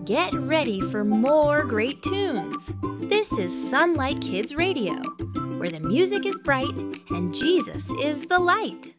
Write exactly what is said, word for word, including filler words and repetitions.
Get ready for more great tunes. This is Sunlight Kids Radio, where the music is bright and Jesus is the light.